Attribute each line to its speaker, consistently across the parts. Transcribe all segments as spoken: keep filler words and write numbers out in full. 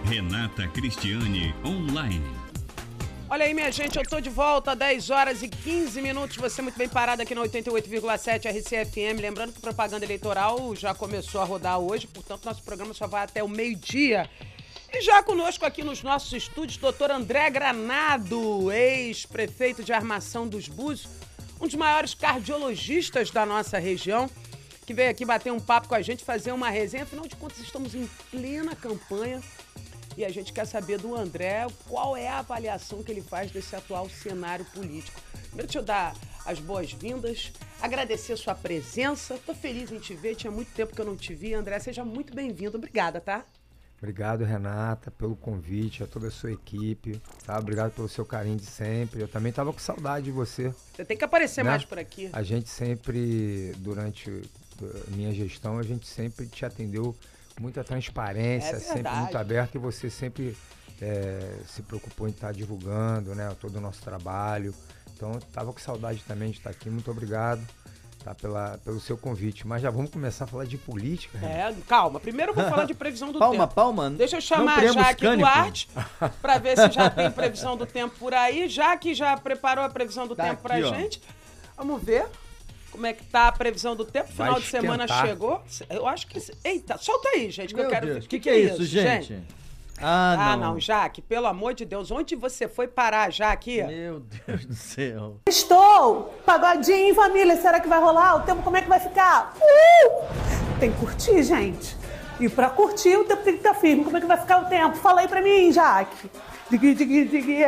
Speaker 1: Renata Cristiane Online.
Speaker 2: Olha aí, minha gente, eu tô de volta, dez horas e quinze minutos. Você muito bem parado aqui na oitenta e oito vírgula sete R C F M. Lembrando que a propaganda eleitoral já começou a rodar hoje, portanto, nosso programa só vai até o meio-dia. E já conosco aqui nos nossos estúdios, doutor André Granado, ex-prefeito de Armação dos Búzios, um dos maiores cardiologistas da nossa região, que veio aqui bater um papo com a gente, fazer uma resenha. Afinal de contas, estamos em plena campanha e a gente quer saber do André qual é a avaliação que ele faz desse atual cenário político. Primeiro, deixa eu dar as boas-vindas, agradecer a sua presença. Estou feliz em te ver, tinha muito tempo que eu não te vi. André, seja muito bem-vindo. Obrigada, tá?
Speaker 3: Obrigado, Renata, pelo convite, a toda a sua equipe, tá? Obrigado pelo seu carinho de sempre. Eu também estava com saudade de você.
Speaker 2: Você tem que aparecer, né, mais por aqui.
Speaker 3: A gente sempre, durante a minha gestão, a gente sempre te atendeu com muita transparência,
Speaker 2: É
Speaker 3: sempre muito aberto, e você sempre é, se preocupou em estar divulgando, né, todo o nosso trabalho. Então, eu estava com saudade também de estar aqui. Muito obrigado. Tá, pela, pelo seu convite, mas já vamos começar a falar de política.
Speaker 2: É, calma, primeiro eu vou falar de previsão do
Speaker 4: palma,
Speaker 2: tempo.
Speaker 4: Palma, palma.
Speaker 2: Deixa eu chamar a Jaque Duarte para ver se já tem previsão do tempo por aí. Jaque já preparou a previsão do
Speaker 4: tá
Speaker 2: tempo pra
Speaker 4: aqui,
Speaker 2: gente. Vamos ver como é que tá a previsão do tempo. Final
Speaker 3: Vai
Speaker 2: de semana
Speaker 3: esquentar.
Speaker 2: Chegou. Eu acho que... Eita, solta aí, gente, que
Speaker 4: Meu
Speaker 2: eu quero
Speaker 4: Deus,
Speaker 2: ver.
Speaker 4: o que, que é isso, gente? gente? Ah, não.
Speaker 2: Ah, não, Jaque, pelo amor de Deus, onde você foi parar, Jaque?
Speaker 4: Meu Deus do céu.
Speaker 5: Estou! Pagodinho em família, será que vai rolar? O tempo como é que vai ficar? Uh! Tem que curtir, gente. E pra curtir, o tempo tem que estar firme. Como é que vai ficar o tempo? Fala aí pra mim, Jaque. Digui, digui, digui.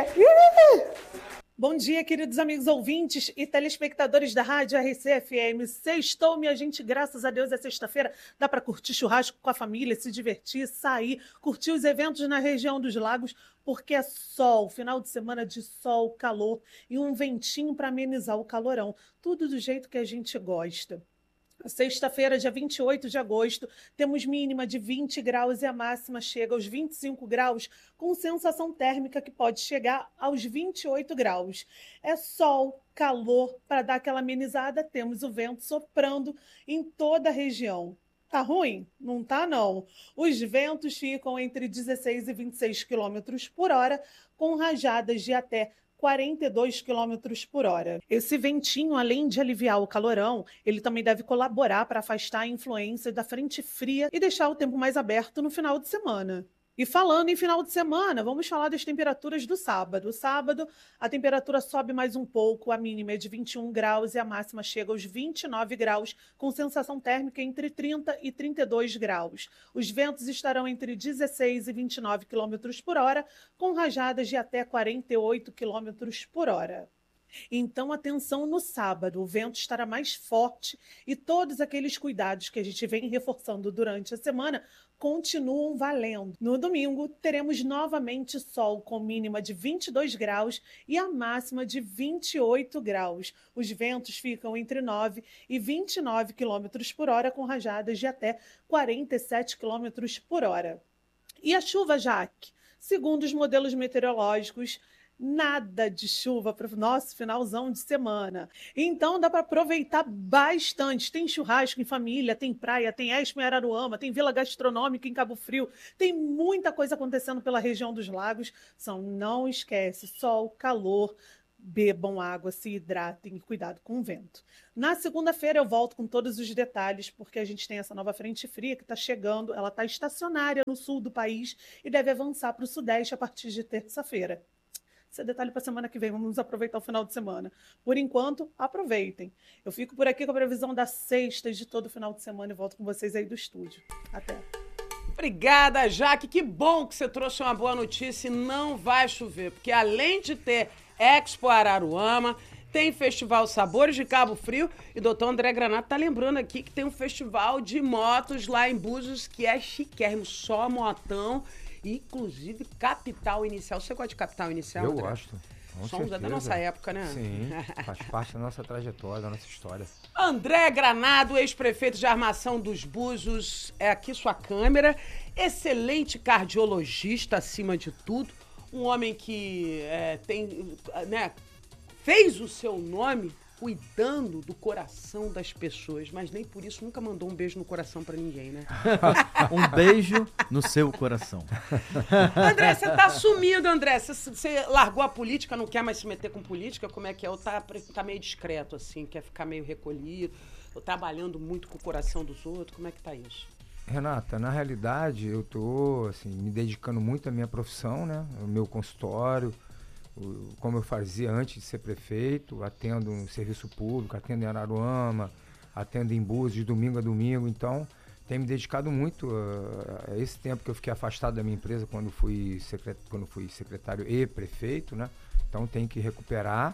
Speaker 5: Bom dia, queridos amigos ouvintes e telespectadores da Rádio R C F M. Sextou, minha gente, graças a Deus é sexta-feira. Dá para curtir churrasco com a família, se divertir, sair, curtir os eventos na região dos lagos, porque é sol, final de semana de sol, calor e um ventinho para amenizar o calorão. Tudo do jeito que a gente gosta. Sexta-feira, dia vinte e oito de agosto, temos mínima de vinte graus e a máxima chega aos vinte e cinco graus, com sensação térmica que pode chegar aos vinte e oito graus. É sol, calor, para dar aquela amenizada, temos o vento soprando em toda a região. Tá ruim? Não tá, não. Os ventos ficam entre dezesseis e vinte e seis quilômetros por hora, com rajadas de até quarenta e dois quilômetros por hora. Esse ventinho, além de aliviar o calorão, ele também deve colaborar para afastar a influência da frente fria e deixar o tempo mais aberto no final de semana. E falando em final de semana, vamos falar das temperaturas do sábado. Sábado, a temperatura sobe mais um pouco, a mínima é de vinte e um graus e a máxima chega aos vinte e nove graus, com sensação térmica entre trinta e trinta e dois graus. Os ventos estarão entre dezesseis e vinte e nove quilômetros por hora, com rajadas de até quarenta e oito quilômetros por hora. Então, atenção no sábado, o vento estará mais forte e todos aqueles cuidados que a gente vem reforçando durante a semana continuam valendo. No domingo, teremos novamente sol com mínima de vinte e dois graus e a máxima de vinte e oito graus. Os ventos ficam entre nove e vinte e nove quilômetros por hora, com rajadas de até quarenta e sete quilômetros por hora. E a chuva, Jaque? Segundo os modelos meteorológicos, nada de chuva para o nosso finalzão de semana. Então dá para aproveitar bastante. Tem churrasco em família, tem praia, tem Expo em Araruama, tem Vila Gastronômica em Cabo Frio. Tem muita coisa acontecendo pela região dos lagos. Então não esquece, sol, calor, bebam água, se hidratem e cuidado com o vento. Na segunda-feira eu volto com todos os detalhes, porque a gente tem essa nova frente fria que está chegando. Ela está estacionária no sul do país e deve avançar para o sudeste a partir de terça-feira. Esse é detalhe para a semana que vem, vamos aproveitar o final de semana. Por enquanto, aproveitem. Eu fico por aqui com a previsão da sexta de todo final de semana e volto com vocês aí do estúdio. Até.
Speaker 2: Obrigada, Jaque. Que bom que você trouxe uma boa notícia e não vai chover, porque além de ter Expo Araruama, tem Festival Sabores de Cabo Frio e o doutor André Granado tá lembrando aqui que tem um festival de motos lá em Búzios que é chiquérrimo, só motão. Inclusive, Capital Inicial. Você gosta de Capital Inicial,
Speaker 3: Eu
Speaker 2: André?
Speaker 3: gosto. Com
Speaker 2: Somos
Speaker 3: certeza.
Speaker 2: da nossa época, né?
Speaker 3: Sim, faz parte da nossa trajetória, da nossa história.
Speaker 2: André Granado, ex-prefeito de Armação dos Búzios, é aqui sua câmera. Excelente cardiologista, acima de tudo. Um homem que é, tem, né, fez o seu nome cuidando do coração das pessoas, mas nem por isso nunca mandou um beijo no coração pra ninguém, né?
Speaker 4: Um beijo no seu coração.
Speaker 2: André, você tá sumido, André. Você largou a política, não quer mais se meter com política? Como é que é? Ou tá, tá meio discreto, assim, quer ficar meio recolhido, ou trabalhando muito com o coração dos outros? Como é que tá isso?
Speaker 3: Renata, na realidade, eu tô, assim, me dedicando muito à minha profissão, né? O meu consultório, como eu fazia antes de ser prefeito, atendo um serviço público, atendo em Araruama, atendo em Búzios, de domingo a domingo, então tenho me dedicado muito a, a esse tempo que eu fiquei afastado da minha empresa quando fui, secret, quando fui secretário e prefeito, né? Então tenho que recuperar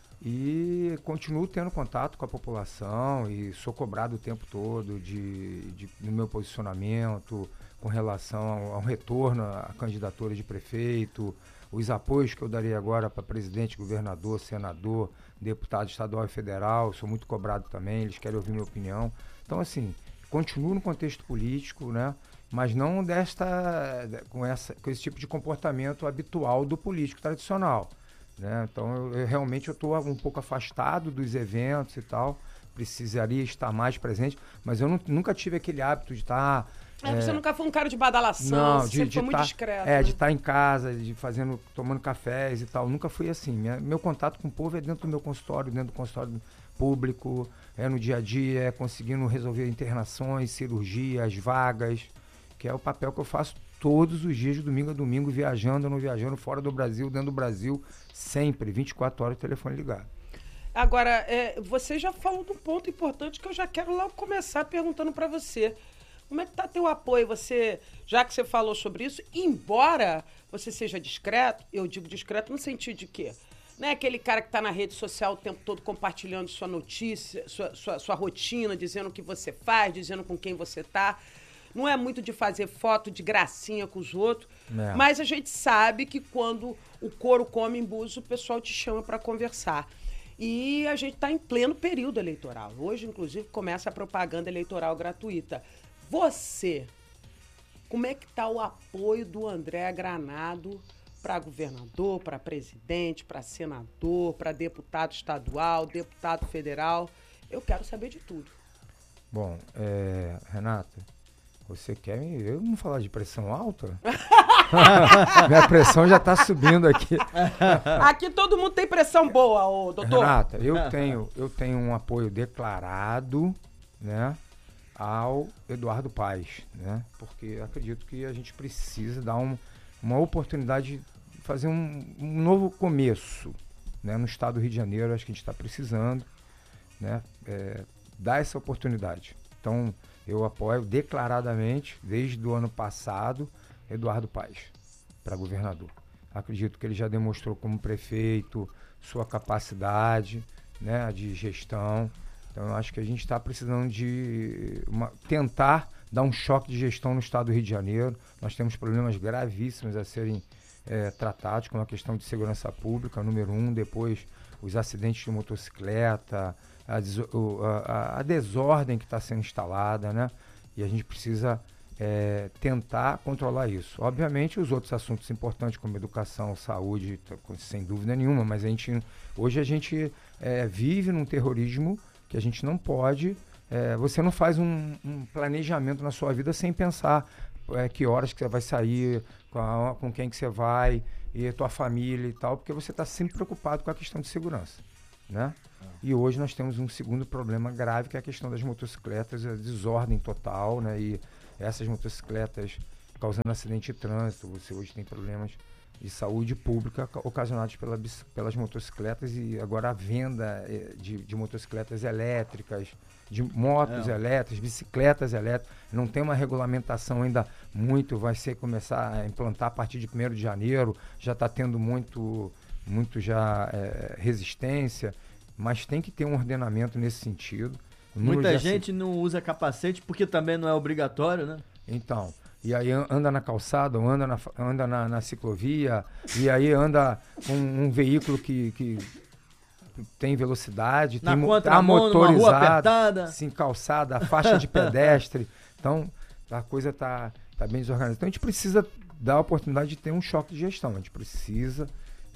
Speaker 3: e continuo tendo contato com a população e sou cobrado o tempo todo de, de, no meu posicionamento com relação ao, ao retorno à candidatura de prefeito, os apoios que eu darei agora para presidente, governador, senador, deputado estadual e federal, sou muito cobrado também, eles querem ouvir minha opinião. Então, assim, continuo no contexto político, né? Mas não desta, com, essa, com esse tipo de comportamento habitual do político tradicional, né? Então, eu, eu realmente estou um pouco afastado dos eventos e tal, precisaria estar mais presente, mas eu não, nunca tive aquele hábito de estar...
Speaker 2: É, você é, nunca foi um cara de badalação,
Speaker 3: não,
Speaker 2: você
Speaker 3: de,
Speaker 2: foi
Speaker 3: de
Speaker 2: muito
Speaker 3: tá,
Speaker 2: discreto.
Speaker 3: É,
Speaker 2: né?
Speaker 3: de estar em casa, de fazendo, tomando cafés e tal. Nunca fui assim. Minha, meu contato com o povo é dentro do meu consultório, dentro do consultório público, é no dia a dia, é conseguindo resolver internações, cirurgias, vagas, que é o papel que eu faço todos os dias, de domingo a domingo, viajando ou não viajando, fora do Brasil, dentro do Brasil, sempre, vinte e quatro horas, telefone ligado.
Speaker 2: Agora, é, você já falou de um ponto importante que eu já quero logo começar perguntando para você. Como é que tá teu apoio? Você, já que você falou sobre isso, embora você seja discreto, eu digo discreto no sentido de quê? Não é aquele cara que tá na rede social o tempo todo compartilhando sua notícia, sua, sua, sua rotina, dizendo o que você faz, dizendo com quem você tá. Não é muito de fazer foto de gracinha com os outros, é. Mas a gente sabe que quando o couro come em Búzios, o pessoal te chama para conversar. E a gente tá em pleno período eleitoral. Hoje, inclusive, começa a propaganda eleitoral gratuita. Você, como é que está o apoio do André Granado para governador, para presidente, para senador, para deputado estadual, deputado federal? Eu quero saber de tudo.
Speaker 3: Bom, é, Renata, você quer me... Eu não falar de pressão alta? Minha pressão já está subindo aqui.
Speaker 2: Aqui todo mundo tem pressão boa, ô, doutor.
Speaker 3: Renata, eu tenho, eu tenho um apoio declarado, né? Ao Eduardo Paes, né? Porque acredito que a gente precisa dar um, uma oportunidade de fazer um, um novo começo, né? No estado do Rio de Janeiro, acho que a gente está precisando, né? É, dar essa oportunidade. Então, eu apoio declaradamente, desde o ano passado, Eduardo Paes para governador. Acredito que ele já demonstrou como prefeito sua capacidade, né, de gestão. Então, eu acho que a gente está precisando de uma, tentar dar um choque de gestão no estado do Rio de Janeiro. Nós temos problemas gravíssimos a serem é, tratados, como a questão de segurança pública, número um, depois os acidentes de motocicleta, a, deso- a, a desordem que está sendo instalada, né? E a gente precisa é, tentar controlar isso. Obviamente, os outros assuntos importantes, como educação, saúde, sem dúvida nenhuma, mas a gente, hoje a gente é, vive num terrorismo que a gente não pode, é, você não faz um, um planejamento na sua vida sem pensar é, que horas que você vai sair, com, a, com quem que você vai, e a tua família e tal, porque você está sempre preocupado com a questão de segurança, né? Ah. E hoje nós temos um segundo problema grave, que é a questão das motocicletas, a desordem total, né? E essas motocicletas causando acidente de trânsito, você hoje tem problemas de saúde pública ocasionados pela, pelas motocicletas e agora a venda de, de motocicletas elétricas, de motos é. elétricas, bicicletas elétricas. Não tem uma regulamentação ainda muito, vai ser começar a implantar a partir de primeiro de janeiro, já está tendo muito, muito já é, resistência, mas tem que ter um ordenamento nesse sentido.
Speaker 4: Muita gente se... não usa capacete porque também não é obrigatório, né?
Speaker 3: Então... E aí anda na calçada, ou anda na, anda na, na ciclovia, e aí anda com um, um veículo que, que tem velocidade,
Speaker 4: na
Speaker 3: tem
Speaker 4: tá motorizado,
Speaker 3: sim, calçada, faixa de pedestre. Então, a coisa está tá bem desorganizada. Então, a gente precisa dar a oportunidade de ter um choque de gestão. A gente precisa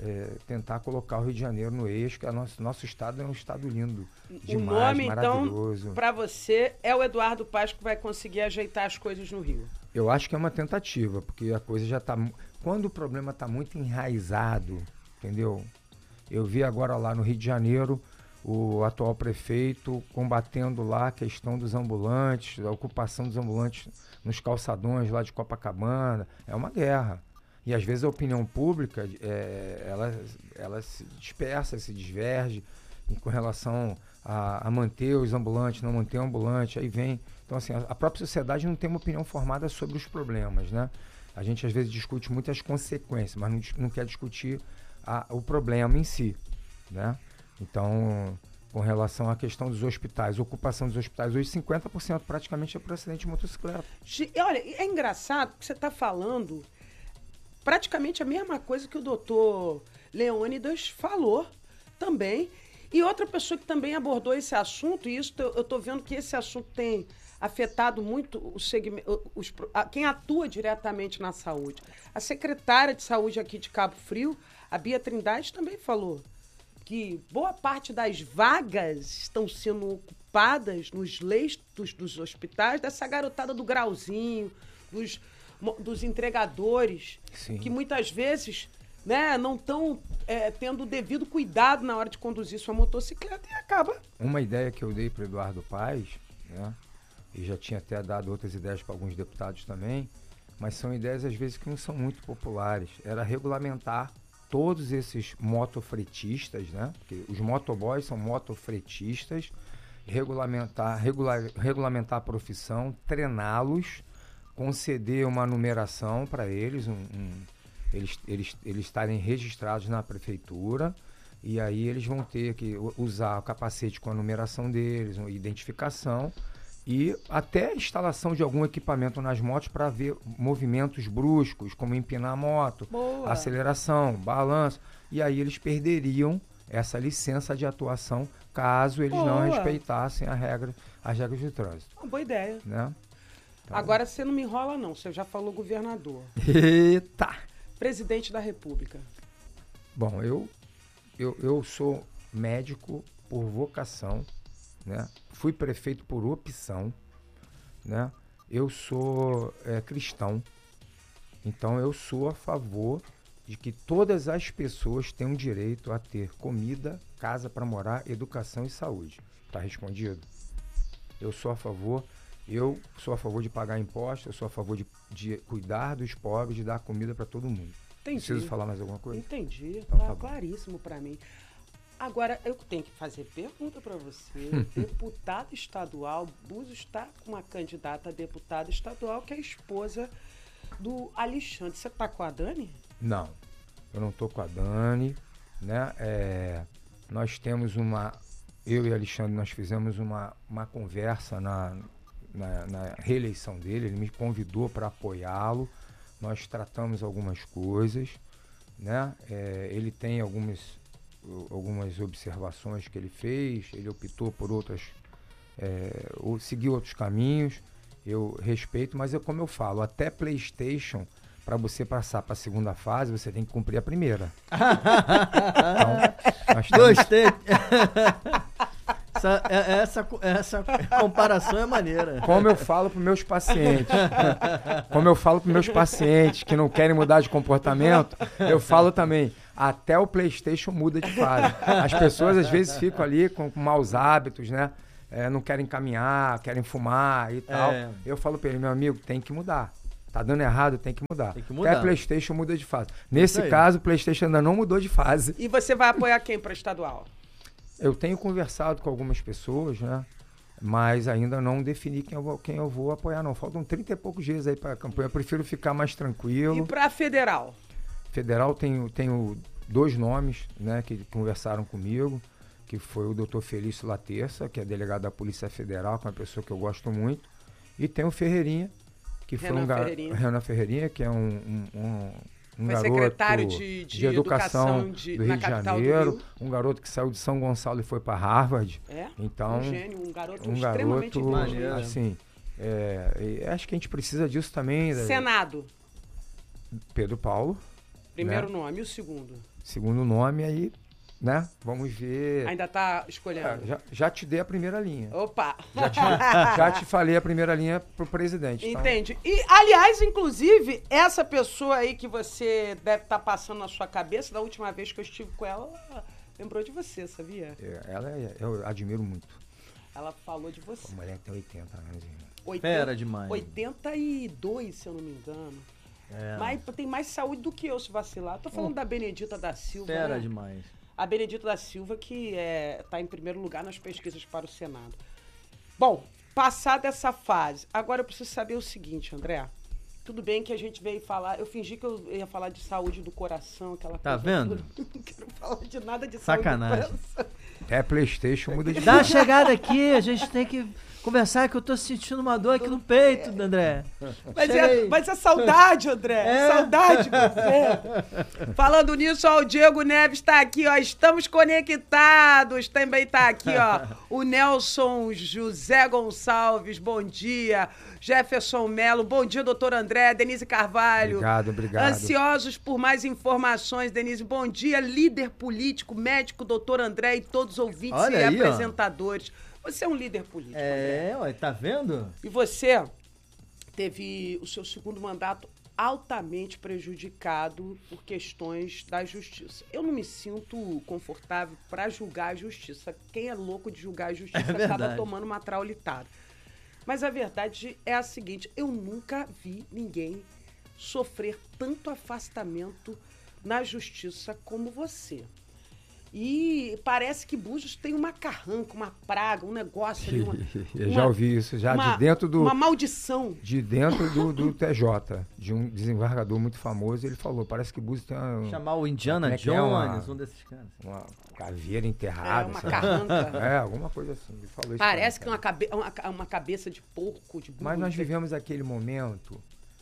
Speaker 3: é, tentar colocar o Rio de Janeiro no eixo, que a nosso, nosso estado é um estado lindo, demais,
Speaker 2: o nome,
Speaker 3: maravilhoso.
Speaker 2: Então, para você, é o Eduardo Paes que vai conseguir ajeitar as coisas no Rio?
Speaker 3: Eu acho que é uma tentativa, porque a coisa já está... Quando o problema está muito enraizado, entendeu? Eu vi agora lá no Rio de Janeiro o atual prefeito combatendo lá a questão dos ambulantes, a ocupação dos ambulantes nos calçadões lá de Copacabana. É uma guerra. E às vezes a opinião pública, é, ela, ela se dispersa, se diverge em, com relação a, a manter os ambulantes, não manter o ambulante, aí vem... Então, assim, a, a própria sociedade não tem uma opinião formada sobre os problemas, né? A gente, às vezes, discute muitas consequências, mas não, não quer discutir a, o problema em si, né? Então, com relação à questão dos hospitais, ocupação dos hospitais, hoje cinquenta por cento praticamente é por acidente de motocicleta.
Speaker 2: Olha, é engraçado que você está falando praticamente a mesma coisa que o doutor Leônidas falou também. E outra pessoa que também abordou esse assunto, e isso eu estou vendo que esse assunto tem afetado muito o segmento, os, a, quem atua diretamente na saúde. A secretária de saúde aqui de Cabo Frio, a Bia Trindade, também falou que boa parte das vagas estão sendo ocupadas nos leitos dos hospitais dessa garotada do grauzinho, dos, dos entregadores,
Speaker 3: Sim.
Speaker 2: que muitas vezes, né, não estão é, tendo o devido cuidado na hora de conduzir sua motocicleta e acaba.
Speaker 3: Uma ideia que eu dei para o Eduardo Paes, né, e já tinha até dado outras ideias para alguns deputados também, mas são ideias às vezes que não são muito populares, era regulamentar todos esses motofretistas, né? Porque os motoboys são motofretistas, regulamentar, regular, regulamentar a profissão, treiná-los, conceder uma numeração para eles, um, um, eles, eles, eles estarem registrados na prefeitura, e aí eles vão ter que usar o capacete com a numeração deles, uma identificação, e até a instalação de algum equipamento nas motos para ver movimentos bruscos, como empinar a moto,
Speaker 2: Boa.
Speaker 3: aceleração, balanço. E aí eles perderiam essa licença de atuação caso eles
Speaker 2: Boa.
Speaker 3: não respeitassem a regra, as regras de trânsito.
Speaker 2: Uma boa ideia.
Speaker 3: Né? Então...
Speaker 2: Agora você não me enrola não, você já falou governador.
Speaker 3: Eita!
Speaker 2: Presidente da República.
Speaker 3: Bom, eu, eu, eu sou médico por vocação, né? Fui prefeito por opção, né? Eu sou é, cristão, então eu sou a favor de que todas as pessoas tenham direito a ter comida, casa para morar, educação e saúde. Tá respondido? Eu sou a favor, eu sou a favor de pagar impostos, eu sou a favor de, de cuidar dos pobres, de dar comida para todo mundo.
Speaker 2: Entendi.
Speaker 3: Preciso falar mais alguma coisa?
Speaker 2: Entendi,
Speaker 3: Então,
Speaker 2: tá,
Speaker 3: tá bom.
Speaker 2: claríssimo para mim. Agora, eu tenho que fazer pergunta para você. Deputado estadual, Búzios está com uma candidata a deputada estadual que é a esposa do Alexandre. Você está com a Dani?
Speaker 3: Não, eu não estou com a Dani, né? É, nós temos uma, eu e Alexandre, nós fizemos uma, uma conversa na, na, na reeleição dele, ele me convidou para apoiá-lo, nós tratamos algumas coisas, né? É, ele tem algumas... algumas observações que ele fez, ele optou por outras, é, ou seguiu outros caminhos, eu respeito, mas é como eu falo, até PlayStation, para você passar para a segunda fase, você tem que cumprir a primeira. Então, nós temos...
Speaker 4: Gostei. Essa, essa, essa comparação é maneira.
Speaker 3: Como eu falo para meus pacientes, como eu falo para meus pacientes que não querem mudar de comportamento, eu falo também, até o PlayStation muda de fase. As pessoas às vezes ficam ali com, com maus hábitos, né? É, não querem caminhar, querem fumar e tal.
Speaker 4: É.
Speaker 3: Eu falo para ele, meu amigo, tem que mudar. Tá dando errado, tem que mudar.
Speaker 4: Tem que mudar.
Speaker 3: Até a PlayStation muda de fase. Nesse
Speaker 4: aí.
Speaker 3: caso, o PlayStation ainda não mudou de fase.
Speaker 2: E você vai apoiar quem para estadual?
Speaker 3: Eu tenho conversado com algumas pessoas, né? Mas ainda não defini quem eu vou, quem eu vou apoiar, não. Faltam trinta e poucos dias aí para a campanha. Eu prefiro ficar mais tranquilo.
Speaker 2: E para federal?
Speaker 3: Federal tenho, tenho dois nomes, né, que conversaram comigo, que foi o doutor Felício Laterça, que é delegado da Polícia Federal, que é uma pessoa que eu gosto muito, e tem o Ferreirinha, que
Speaker 2: Renan
Speaker 3: foi um garoto...
Speaker 2: Ferreirinha.
Speaker 3: Renan Ferreirinha, que é um, um, um, um
Speaker 2: Foi
Speaker 3: garoto
Speaker 2: secretário de, de,
Speaker 3: de educação,
Speaker 2: educação de,
Speaker 3: do
Speaker 2: na
Speaker 3: Rio de
Speaker 2: capital
Speaker 3: Janeiro,
Speaker 2: do Rio.
Speaker 3: um garoto que saiu de São Gonçalo e foi para Harvard.
Speaker 2: É?
Speaker 3: Então,
Speaker 2: um gênio, um garoto
Speaker 3: um
Speaker 2: extremamente
Speaker 3: garoto,
Speaker 2: inteligente.
Speaker 4: Maneiro.
Speaker 3: assim, é, e acho que a gente precisa disso também. da-
Speaker 2: Senado.
Speaker 3: Pedro Paulo,
Speaker 2: Primeiro
Speaker 3: né?
Speaker 2: nome. E o segundo?
Speaker 3: Segundo nome, aí, né? Vamos ver.
Speaker 2: Ainda tá escolhendo?
Speaker 3: É, já, já te dei a primeira linha.
Speaker 2: Opa!
Speaker 3: Já te, já te falei a primeira linha pro presidente. Então.
Speaker 2: Entende? E, aliás, inclusive, essa pessoa aí que você deve estar passando na sua cabeça, da última vez que eu estive com ela, ela lembrou de você, sabia?
Speaker 3: É, ela é, eu admiro muito.
Speaker 2: Ela falou de você.
Speaker 3: A mulher tem oitenta anos.
Speaker 2: oitenta,
Speaker 4: Fera demais.
Speaker 2: oitenta e dois, se eu não me engano.
Speaker 4: É.
Speaker 2: Mas tem mais saúde do que eu, se vacilar. Tô falando da Benedita da Silva,
Speaker 4: Fera
Speaker 2: né?
Speaker 4: demais.
Speaker 2: A Benedita da Silva, que é, tá em primeiro lugar nas pesquisas para o Senado. Bom, passada essa fase, agora eu preciso saber o seguinte, André. Tudo bem que a gente veio falar... Eu fingi que eu ia falar de saúde do coração, aquela
Speaker 4: Tá
Speaker 2: coisa...
Speaker 4: vendo?
Speaker 2: Não quero falar de nada de
Speaker 4: Sacanagem.
Speaker 2: saúde do coração.
Speaker 3: É PlayStation, muda de
Speaker 4: Dá uma chegada aqui, a gente tem que conversar, que eu tô sentindo uma dor aqui no peito, André.
Speaker 2: Mas
Speaker 4: Chega
Speaker 2: é,
Speaker 4: aí.
Speaker 2: mas é saudade, André.
Speaker 4: É.
Speaker 2: Saudade, você. Falando nisso, ó, o Diego Neves tá aqui, ó. Estamos conectados. Também tá aqui, ó. O Nelson José Gonçalves, bom dia. Jefferson Melo, bom dia, doutor André. Denise Carvalho.
Speaker 3: Obrigado, obrigado.
Speaker 2: Ansiosos por mais informações, Denise. Bom dia, líder político, médico, doutor André e todos os ouvintes
Speaker 4: Olha
Speaker 2: e
Speaker 4: aí, ó.
Speaker 2: apresentadores. Você é um líder político, André.
Speaker 4: É, ué, tá vendo?
Speaker 2: E você teve o seu segundo mandato altamente prejudicado por questões da justiça. Eu não me sinto confortável para julgar a justiça. Quem é louco de julgar a justiça
Speaker 4: É
Speaker 2: acaba
Speaker 4: verdade.
Speaker 2: tomando uma traulitada. Mas a verdade é a seguinte, eu nunca vi ninguém sofrer tanto afastamento na justiça como você. E parece que Búzios tem uma carranca, uma praga, um negócio ali. Uma,
Speaker 3: Eu
Speaker 2: uma-
Speaker 3: já ouvi isso, já
Speaker 2: uma-
Speaker 3: de dentro do...
Speaker 2: Uma maldição.
Speaker 3: De dentro do, do T J, de um desembargador muito famoso, ele falou, parece que Búzios tem uma,
Speaker 4: Chamar o Indiana
Speaker 3: Como é que é?
Speaker 4: Jones,
Speaker 3: Uma-
Speaker 4: um desses caras.
Speaker 3: uma caveira
Speaker 2: É,
Speaker 3: enterrada.
Speaker 2: uma
Speaker 3: sabe?
Speaker 2: carranca.
Speaker 3: É, alguma coisa assim. Ele falou isso
Speaker 2: Parece que
Speaker 3: pra
Speaker 2: é
Speaker 3: mim,
Speaker 2: uma, cabe uma, uma cabeça de porco, de burro.
Speaker 3: Mas nós
Speaker 2: de-
Speaker 3: vivemos aquele momento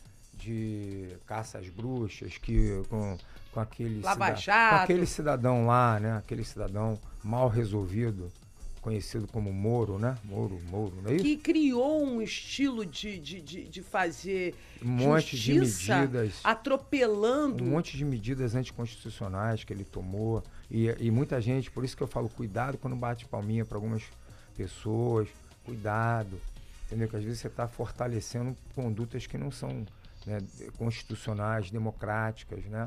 Speaker 3: de caça às bruxas, que com, com aquele
Speaker 2: Lava
Speaker 3: cida-
Speaker 2: Jato.
Speaker 3: com aquele cidadão lá, né? Aquele cidadão mal resolvido, conhecido como Moro, né? Moro, Moro, não é isso?
Speaker 2: Que criou um estilo de, de, de, de fazer
Speaker 3: Um monte de
Speaker 2: justiça
Speaker 3: medidas.
Speaker 2: atropelando.
Speaker 3: Um monte de medidas anticonstitucionais que ele tomou. E, e muita gente, por isso que eu falo, cuidado quando bate palminha para algumas pessoas. Cuidado. Entendeu? Que às vezes você está fortalecendo condutas que não são, né, constitucionais, democráticas, né?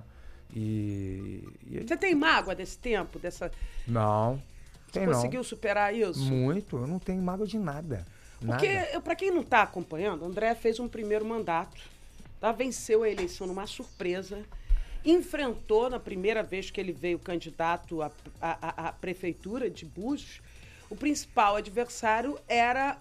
Speaker 3: E, e-
Speaker 2: Você tem mágoa desse tempo? Dessa...
Speaker 3: não, tem não.
Speaker 2: Conseguiu superar isso?
Speaker 3: Muito, eu não tenho mágoa de nada.
Speaker 2: Porque,
Speaker 3: nada.
Speaker 2: eu- pra quem não tá acompanhando, André fez um primeiro mandato, tá? Venceu a eleição numa surpresa, enfrentou, na primeira vez que ele veio candidato à, à, à prefeitura de Búzios, o principal adversário era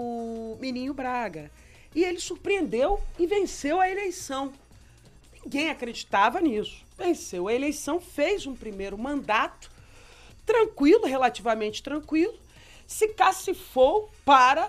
Speaker 2: o Mininho Braga. E ele surpreendeu e venceu a eleição. Ninguém acreditava nisso. Venceu a eleição, fez um primeiro mandato, tranquilo, relativamente tranquilo, se cacifou para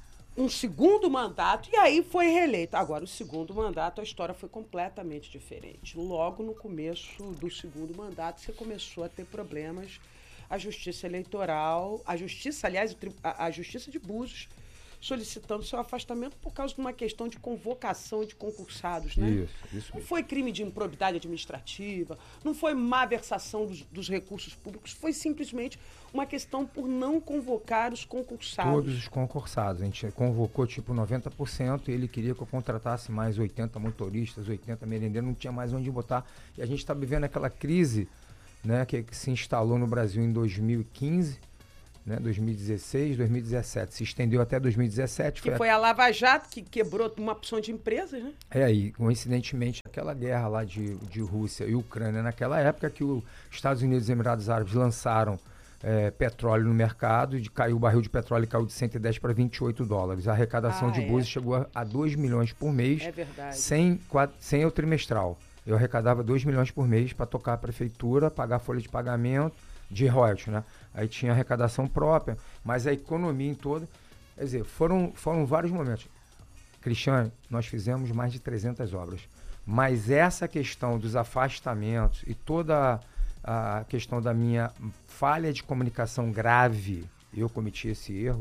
Speaker 2: um segundo mandato e aí foi reeleito. Agora, o segundo mandato, a história foi completamente diferente. Logo no começo do segundo mandato, você começou a ter problemas. A Justiça Eleitoral, a Justiça, aliás, o tri- a, a Justiça de Búzios, solicitando seu afastamento por causa de uma questão de convocação de concursados, né?
Speaker 3: Isso, isso
Speaker 2: Não
Speaker 3: mesmo.
Speaker 2: foi crime de improbidade administrativa, não foi má versação dos, dos recursos públicos, foi simplesmente uma questão por não convocar os concursados.
Speaker 3: Todos os concursados. A gente convocou tipo noventa por cento e ele queria que eu contratasse mais oitenta motoristas, oitenta merendeiros, não tinha mais onde botar. E a gente está vivendo aquela crise, né, que, que se instalou no Brasil em dois mil e quinze, né, dois mil e dezesseis, dois mil e dezessete. Se estendeu até dois mil e dezessete.
Speaker 2: Que foi a Lava Jato, que quebrou uma opção de empresas, né?
Speaker 3: É aí, coincidentemente, aquela guerra lá de, de Rússia e Ucrânia, naquela época que os Estados Unidos e Emirados Árabes lançaram é, petróleo no mercado, de, caiu o barril de petróleo e caiu de cento e dez para vinte e oito dólares. A arrecadação
Speaker 2: Ah,
Speaker 3: de
Speaker 2: é.
Speaker 3: Búzios chegou a, a dois milhões por mês,
Speaker 2: É verdade.
Speaker 3: sem, quatro, sem o trimestral. Eu arrecadava dois milhões por mês para tocar a prefeitura, pagar folha de pagamento, de royalties, né? Aí tinha arrecadação própria, mas a economia em toda... Quer dizer, foram, foram vários momentos. Cristiane, nós fizemos mais de trezentas obras, mas essa questão dos afastamentos e toda a questão da minha falha de comunicação grave, eu cometi esse erro,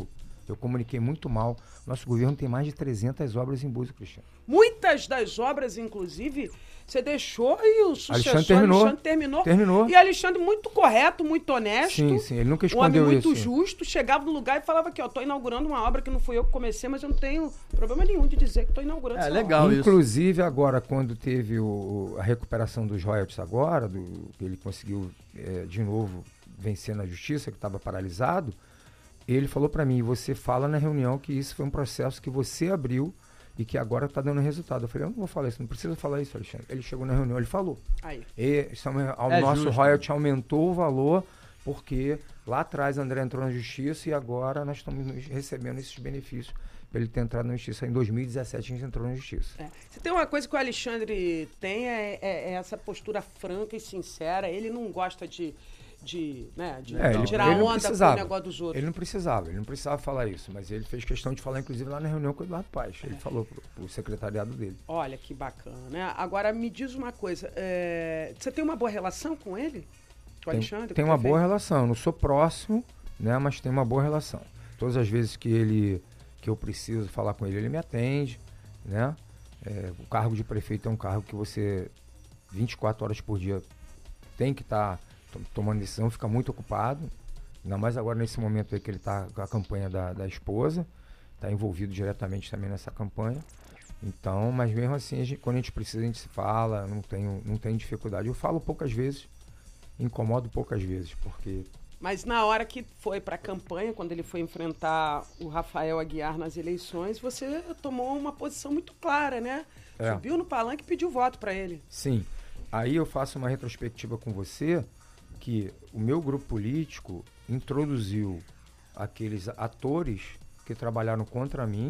Speaker 3: Eu comuniquei muito mal. Nosso governo tem mais de trezentas obras em Búzios, Cristiano.
Speaker 2: Muitas das obras, inclusive, você deixou e o sucessor
Speaker 3: Alexandre terminou.
Speaker 2: Alexandre terminou.
Speaker 3: Terminou.
Speaker 2: E Alexandre muito correto, muito honesto.
Speaker 3: Sim, sim, ele nunca
Speaker 2: Um homem
Speaker 3: escondeu
Speaker 2: muito
Speaker 3: isso.
Speaker 2: justo, chegava no lugar e falava que, ó, tô inaugurando uma obra que não fui eu que comecei, mas eu não tenho problema nenhum de dizer que tô inaugurando
Speaker 4: É,
Speaker 2: essa
Speaker 4: legal.
Speaker 2: obra.
Speaker 4: isso.
Speaker 3: Inclusive, agora, quando teve o, a recuperação dos royalties agora, do, que ele conseguiu é, de novo vencer na justiça, que estava paralisado, ele falou para mim, você fala na reunião que isso foi um processo que você abriu e que agora está dando resultado. Eu falei, eu não vou falar isso, não precisa falar isso, Alexandre. Ele chegou na reunião, ele falou.
Speaker 2: Aí.
Speaker 3: E, estamos- o
Speaker 4: É
Speaker 3: nosso
Speaker 4: justo.
Speaker 3: royalty aumentou o valor porque lá atrás André entrou na justiça e agora nós estamos nos recebendo esses benefícios para ele ter entrado na justiça. Em dois mil e dezessete a gente entrou na justiça.
Speaker 2: É. Se tem uma coisa que o Alexandre tem é, é- é essa postura franca e sincera. Ele não gosta de, de, né, de
Speaker 3: É, ele-
Speaker 2: tirar
Speaker 3: ele não
Speaker 2: onda com o
Speaker 3: precisava.
Speaker 2: negócio dos outros.
Speaker 3: Ele não precisava, ele não precisava falar isso, mas ele fez questão de falar, inclusive, lá na reunião com o Eduardo Paes. Ele falou pro, pro secretariado dele.
Speaker 2: Olha que bacana, né? Agora me diz uma coisa, é, você tem uma boa relação com ele? Com o
Speaker 3: Tem,
Speaker 2: Alexandre?
Speaker 3: tem
Speaker 2: com o
Speaker 3: uma boa
Speaker 2: prefeito?
Speaker 3: relação, eu não sou próximo, né, mas tem uma boa relação. Todas as vezes que ele que eu preciso falar com ele, ele me atende, né? É, o cargo de prefeito é um cargo que você vinte e quatro horas por dia tem que estar tomando decisão, fica muito ocupado, ainda mais agora nesse momento aí que ele está com a campanha da, da esposa, está envolvido diretamente também nessa campanha. Então, mas mesmo assim, a gente, quando a gente precisa, a gente se fala, não tenho, não tenho dificuldade. Eu falo poucas vezes, incomodo poucas vezes, porque
Speaker 2: Mas na hora que foi para a campanha, quando ele foi enfrentar o Rafael Aguiar nas eleições, você tomou uma posição muito clara, né?
Speaker 3: É.
Speaker 2: Subiu no palanque e pediu voto para ele.
Speaker 3: sim, aí eu faço uma retrospectiva com você, que o meu grupo político introduziu aqueles atores que trabalharam contra mim,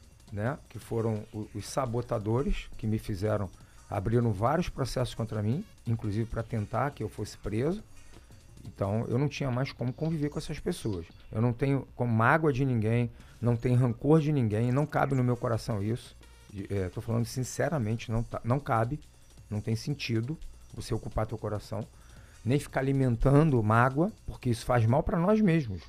Speaker 3: né, que foram o- os sabotadores, que me fizeram, abriram vários processos contra mim, inclusive para tentar que eu fosse preso. Então, eu não tinha mais como conviver com essas pessoas. Eu não tenho como mágoa de ninguém, não tenho rancor de ninguém, não cabe no meu coração isso. Estou falando sinceramente, não, tá- não cabe, não tem sentido você ocupar teu coração, nem ficar alimentando mágoa, porque isso faz mal para nós mesmos.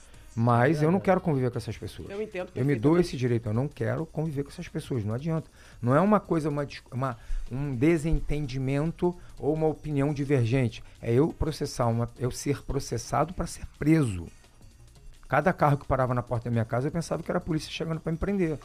Speaker 3: Mas eu não quero conviver com essas pessoas.
Speaker 2: Eu entendo
Speaker 3: Eu me dou
Speaker 2: perfeitamente.
Speaker 3: esse direito, eu não quero conviver com essas pessoas, não adianta. Não é uma coisa, uma, dis- uma- um desentendimento ou uma opinião divergente. É eu processar, uma, eu ser processado para ser preso. Cada carro que parava na porta da minha casa, eu pensava que era a polícia chegando para me prender.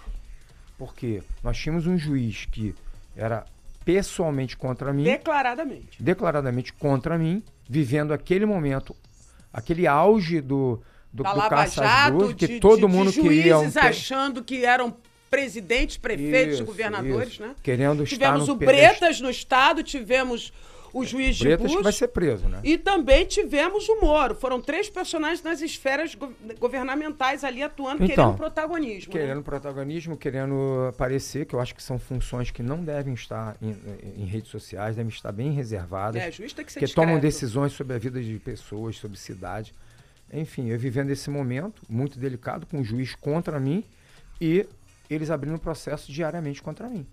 Speaker 3: Porque nós tínhamos um juiz que era pessoalmente contra mim,
Speaker 2: Declaradamente.
Speaker 3: declaradamente contra mim, vivendo aquele momento, aquele auge do, do,
Speaker 2: Da
Speaker 3: do
Speaker 2: Lava
Speaker 3: caça às
Speaker 2: Jato,
Speaker 3: bruxas, que
Speaker 2: de,
Speaker 3: todo
Speaker 2: de,
Speaker 3: mundo
Speaker 2: de
Speaker 3: queria
Speaker 2: juízes
Speaker 3: um...
Speaker 2: achando que eram presidentes, prefeitos,
Speaker 3: Isso,
Speaker 2: governadores,
Speaker 3: isso.
Speaker 2: né?
Speaker 3: Querendo estar
Speaker 2: Tivemos
Speaker 3: no
Speaker 2: o
Speaker 3: pedestal.
Speaker 2: Bretas no estado, tivemos o juiz de
Speaker 3: Bretas
Speaker 2: Bush
Speaker 3: que vai ser preso, né?
Speaker 2: e também tivemos o Moro. Foram três personagens nas esferas go- governamentais ali atuando,
Speaker 3: Então,
Speaker 2: querendo protagonismo.
Speaker 3: Querendo
Speaker 2: né?
Speaker 3: protagonismo, querendo aparecer, que eu acho que são funções que não devem estar em, em redes sociais, devem estar bem reservadas.
Speaker 2: É, juiz tem que ser
Speaker 3: que tomam
Speaker 2: discreto.
Speaker 3: decisões sobre a vida de pessoas, sobre cidade. Enfim, eu vivendo esse momento muito delicado, com o juiz contra mim e eles abrindo processo diariamente contra mim.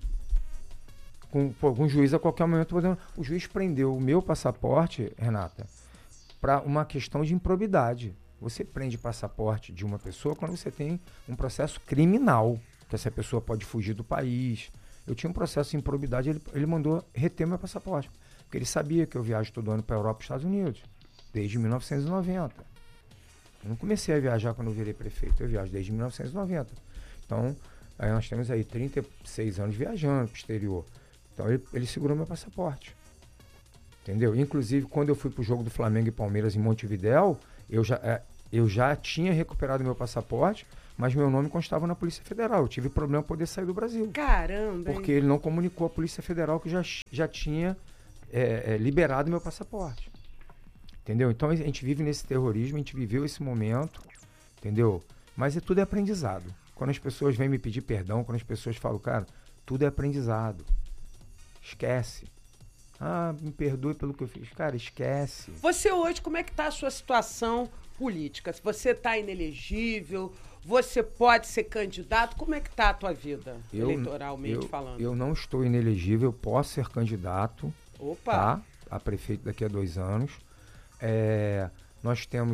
Speaker 3: Com, pô, com o juiz a qualquer momento podendo... O juiz prendeu o meu passaporte, Renata, para uma questão de improbidade. Você prende passaporte de uma pessoa quando você tem um processo criminal, que essa pessoa pode fugir do país. Eu tinha um processo de improbidade, ele, ele mandou reter meu passaporte, porque ele sabia que eu viajo todo ano para a Europa e Estados Unidos, desde mil novecentos e noventa. Eu não comecei a viajar quando eu virei prefeito, eu viajo desde mil novecentos e noventa. Então, aí nós temos aí trinta e seis anos viajando para o exterior. Então, ele, ele segurou meu passaporte. Entendeu? Inclusive, quando eu fui para o jogo do Flamengo e Palmeiras em Montevidéu, eu já, é, eu já tinha recuperado meu passaporte, mas meu nome constava na Polícia Federal. Eu tive problema para poder sair do Brasil.
Speaker 2: Caramba, hein?
Speaker 3: Porque ele não comunicou à Polícia Federal que já, já tinha é, é, liberado meu passaporte. Entendeu? Então a gente vive nesse terrorismo, a gente viveu esse momento, entendeu? Mas é tudo é aprendizado. Quando as pessoas vêm me pedir perdão, quando as pessoas falam, cara, tudo é aprendizado. Esquece. Ah, me perdoe pelo que eu fiz. Cara, esquece.
Speaker 2: Você hoje, como é que tá a sua situação política? Se você tá inelegível, você pode ser candidato, como é que tá a tua vida,
Speaker 3: Eu,
Speaker 2: eleitoralmente
Speaker 3: eu,
Speaker 2: falando?
Speaker 3: eu não estou inelegível, eu posso ser candidato,
Speaker 2: Opa!
Speaker 3: tá? A prefeito daqui a dois anos. É, nós temos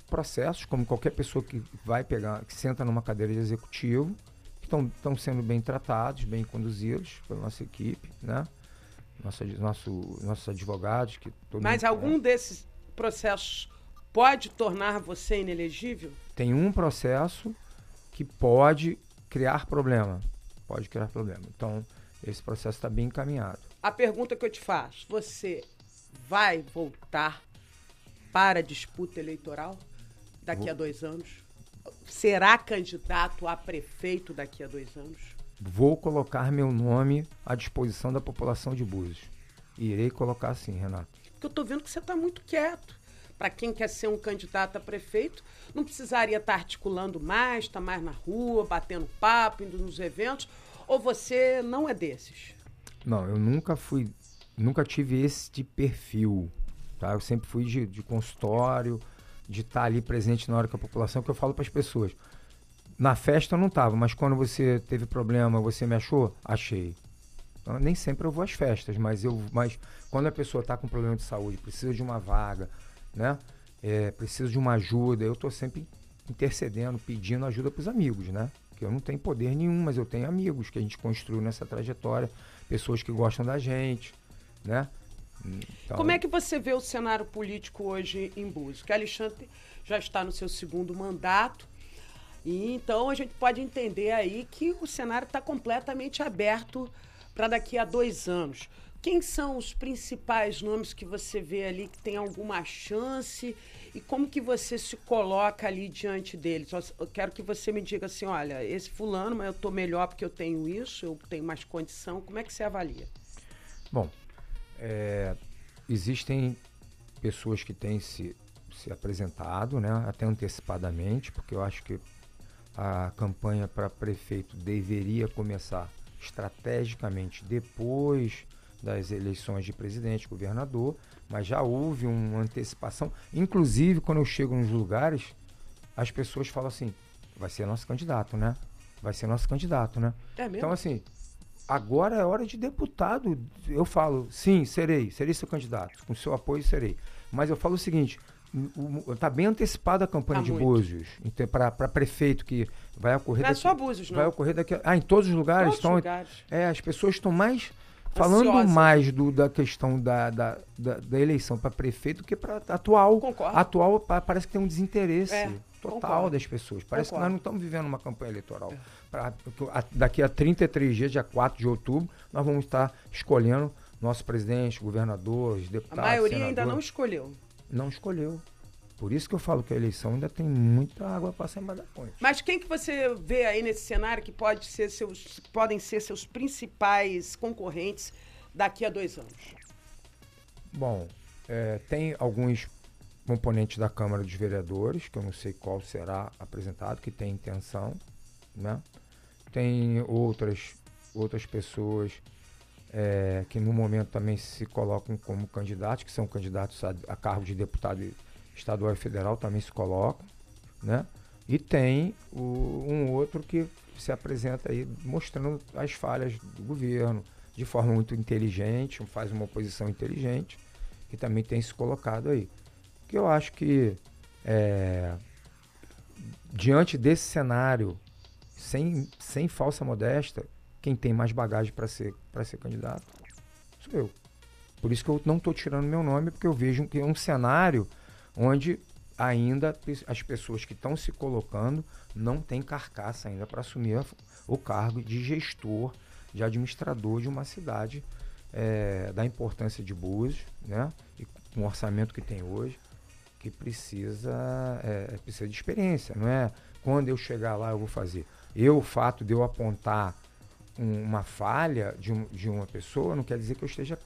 Speaker 3: processos, como qualquer pessoa que vai pegar, que senta numa cadeira de executivo, que estão sendo bem tratados, bem conduzidos pela nossa equipe, né? Nossa, nosso, nossos advogados. Que todo
Speaker 2: Mas
Speaker 3: mundo,
Speaker 2: algum
Speaker 3: é.
Speaker 2: desses processos pode tornar você inelegível?
Speaker 3: Tem um processo que pode criar problema. Pode criar problema. Então, esse processo está bem encaminhado.
Speaker 2: A pergunta que eu te faço, você vai voltar para a disputa eleitoral daqui
Speaker 3: Vou.
Speaker 2: a dois anos? Será candidato a prefeito daqui a dois anos?
Speaker 3: Vou colocar meu nome à disposição da população de Búzios. E irei colocar sim, Renato.
Speaker 2: Porque eu estou vendo que você está muito quieto. Para quem quer ser um candidato a prefeito, não precisaria estar articulando mais, estar mais na rua, batendo papo, indo nos eventos, ou você não é desses?
Speaker 3: Não, eu nunca fui, nunca tive esse de perfil, tá? Eu sempre fui de, de consultório, de estar ali presente na hora que a população, que eu falo para as pessoas. Na festa eu não estava, mas quando você teve problema, você me achou? Achei. Então, nem sempre eu vou às festas, mas, eu, mas quando a pessoa está com problema de saúde, precisa de uma vaga, né? É, precisa de uma ajuda, eu estou sempre intercedendo, pedindo ajuda para os amigos, né? Que eu não tenho poder nenhum, mas eu tenho amigos que a gente construiu nessa trajetória, pessoas que gostam da gente, né? Então,
Speaker 2: como é que você vê o cenário político hoje em Búzios? Que Alexandre já está no seu segundo mandato, e então a gente pode entender aí que o cenário está completamente aberto para daqui a dois anos. Quem são os principais nomes que você vê ali que tem alguma chance e como que você se coloca ali diante deles? Eu quero que você me diga assim, olha, esse fulano, mas eu estou melhor porque eu tenho isso, eu tenho mais condição. Como é que você avalia?
Speaker 3: Bom, é, existem pessoas que têm se, se apresentado, né, até antecipadamente, porque eu acho que a campanha para prefeito deveria começar estrategicamente depois das eleições de presidente, governador, mas já houve uma antecipação. Inclusive, quando eu chego nos lugares, as pessoas falam assim, vai ser nosso candidato, né? Vai ser nosso candidato, né?
Speaker 2: É mesmo?
Speaker 3: Então, assim, agora é hora de deputado. Eu falo, sim, serei, serei seu candidato. Com seu apoio, serei. Mas eu falo o seguinte, está bem antecipada a campanha
Speaker 2: Tá
Speaker 3: de
Speaker 2: muito.
Speaker 3: Búzios para prefeito, que vai ocorrer...
Speaker 2: Não é
Speaker 3: daqui,
Speaker 2: só Búzios, não.
Speaker 3: Vai ocorrer daqui... a- Ah, em todos os lugares?
Speaker 2: Todos os
Speaker 3: Então,
Speaker 2: lugares.
Speaker 3: é, as pessoas estão mais... Falando
Speaker 2: Ansiosas.
Speaker 3: mais do, da questão da, da, da, da eleição para prefeito do que para atual.
Speaker 2: Concordo.
Speaker 3: Atual pa- parece que tem um desinteresse
Speaker 2: É,
Speaker 3: total
Speaker 2: concordo.
Speaker 3: das pessoas. Parece
Speaker 2: Concordo.
Speaker 3: que nós não estamos vivendo uma campanha eleitoral. Pra, a- daqui a trinta e três dias, dia quatro de outubro, nós vamos estar escolhendo nosso presidente, governadores,
Speaker 2: A
Speaker 3: deputados,
Speaker 2: maioria ainda
Speaker 3: senadores.
Speaker 2: não escolheu.
Speaker 3: Não escolheu. Por isso que eu falo que a eleição ainda tem muita água para passar embaixo da ponte.
Speaker 2: Mas quem que você vê aí nesse cenário que pode ser seus, podem ser seus principais concorrentes daqui a dois anos?
Speaker 3: Bom, é, tem alguns componentes da Câmara dos Vereadores, que eu não sei qual será apresentado, que tem intenção, né? Tem outras, outras pessoas é, que no momento também se colocam como candidatos, que são candidatos a, a cargo de deputado estadual e federal, também se colocam, né? E tem o, um outro que se apresenta aí mostrando as falhas do governo, de forma muito inteligente, faz uma oposição inteligente, que também tem se colocado aí. Que eu acho que, é, diante desse cenário, sem, sem falsa modéstia, quem tem mais bagagem para ser, para ser candidato sou eu. Por isso que eu não estou tirando meu nome, porque eu vejo que é um cenário onde ainda as pessoas que estão se colocando não têm carcaça ainda para assumir a, o cargo de gestor, de administrador de uma cidade é, da importância de Búzios, né? E com o orçamento que tem hoje, que precisa, é, precisa de experiência, não é? Quando eu chegar lá eu vou fazer. Eu, o fato de eu apontar um, uma falha de, um, de uma pessoa não quer dizer que eu esteja